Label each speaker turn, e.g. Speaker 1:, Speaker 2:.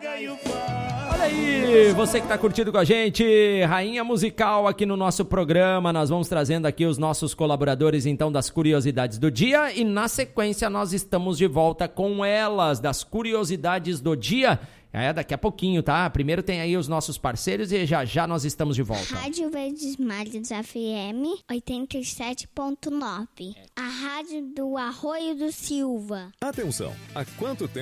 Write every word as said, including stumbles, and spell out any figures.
Speaker 1: Olha aí, você que tá curtindo com a gente, Rainha Musical aqui no nosso programa. Nós vamos trazendo aqui os nossos colaboradores, então, das curiosidades do dia. E na sequência nós estamos de volta com elas, das curiosidades do dia. É, daqui a pouquinho, tá? Primeiro tem aí os nossos parceiros e já já nós estamos de volta.
Speaker 2: Rádio Verdes Mares F M oitenta e sete ponto nove. A rádio do Arroio do Silva.
Speaker 3: Atenção, há quanto tempo